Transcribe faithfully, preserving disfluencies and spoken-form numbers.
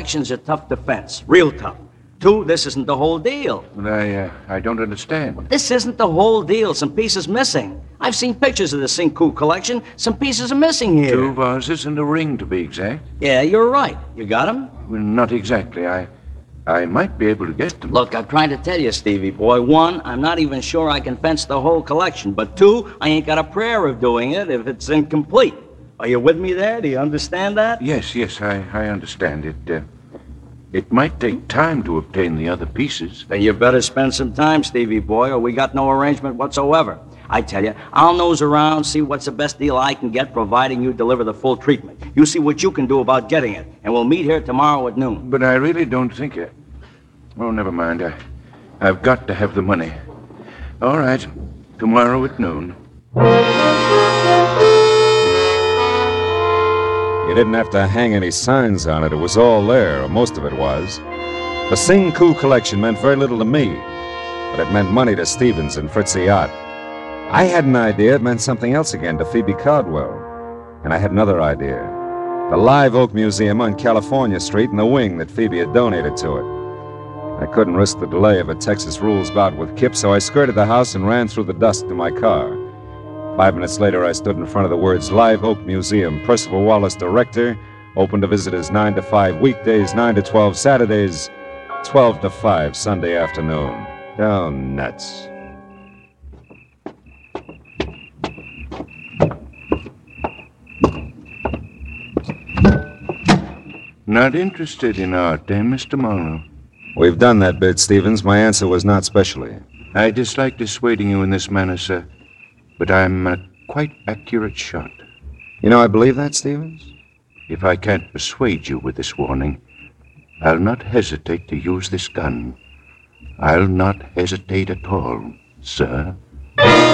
collection's a tough defense. Real tough. Two, this isn't the whole deal. I, uh, I don't understand. This isn't the whole deal. Some pieces missing. I've seen pictures of the Cinco collection. Some pieces are missing here. Two vases and a ring, to be exact. Yeah, you're right. You got them? Well, not exactly. I I might be able to get them. Look, I'm trying to tell you, Stevie boy. One, I'm not even sure I can fence the whole collection. But two, I ain't got a prayer of doing it if it's incomplete. Are you with me there? Do you understand that? Yes, yes, I, I understand it. Uh, it might take time to obtain the other pieces. Then you better spend some time, Stevie boy, or we got no arrangement whatsoever. I tell you, I'll nose around, see what's the best deal I can get, providing you deliver the full treatment. You see what you can do about getting it, and we'll meet here tomorrow at noon. But I really don't think it. Oh, never mind. I, I've got to have the money. All right, tomorrow at noon. You didn't have to hang any signs on it. It was all there, or most of it was. The Cinco collection meant very little to me, but it meant money to Stevens and Fritzy Ott. I had an idea it meant something else again to Phoebe Caldwell. And I had another idea. The Live Oak Museum on California Street and the wing that Phoebe had donated to it. I couldn't risk the delay of a Texas rules bout with Kip, so I skirted the house and ran through the dust to my car. Five minutes later, I stood in front of the words Live Oak Museum, Percival Wallace, director, open to visitors nine to five weekdays, nine to twelve Saturdays, twelve to five Sunday afternoon. Oh, nuts. Not interested in art, eh, Mister Marlowe? We've done that bit, Stevens. My answer was not specially. I dislike dissuading you in this manner, sir, but I'm a quite accurate shot. You know, I believe that, Stevens. If I can't persuade you with this warning, I'll not hesitate to use this gun. I'll not hesitate at all, sir.